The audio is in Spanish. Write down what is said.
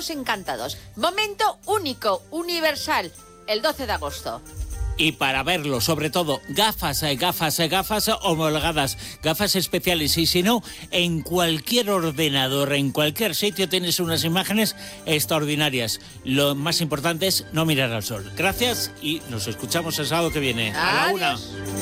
estamos encantados. Momento único, universal, el 12 de agosto. Y para verlo, sobre todo, gafas homologadas, gafas especiales. Y si no, en cualquier ordenador, en cualquier sitio tienes unas imágenes extraordinarias. Lo más importante es no mirar al sol. Gracias y nos escuchamos el sábado que viene. Adiós. A la 1.